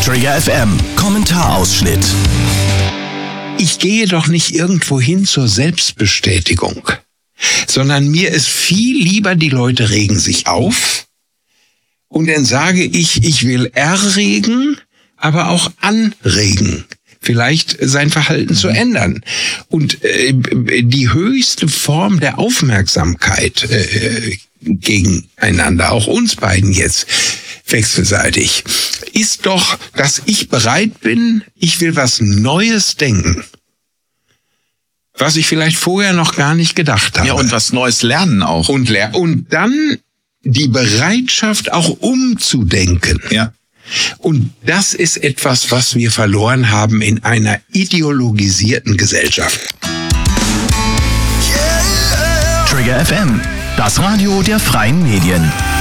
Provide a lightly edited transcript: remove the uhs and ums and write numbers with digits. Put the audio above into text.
Trigger FM Kommentarausschnitt. Ich gehe doch nicht irgendwo hin zur Selbstbestätigung, sondern mir ist viel lieber, die Leute regen sich auf und dann sage ich will erregen, aber auch anregen, vielleicht sein Verhalten zu ändern. Und die höchste Form der Aufmerksamkeit gegeneinander, auch uns beiden jetzt wechselseitig, ist doch, dass ich bereit bin, ich will was Neues denken, was ich vielleicht vorher noch gar nicht gedacht habe. Ja, und was Neues lernen auch. Und dann die Bereitschaft auch umzudenken. Ja. Und das ist etwas, was wir verloren haben in einer ideologisierten Gesellschaft. Trigger FM, das Radio der freien Medien.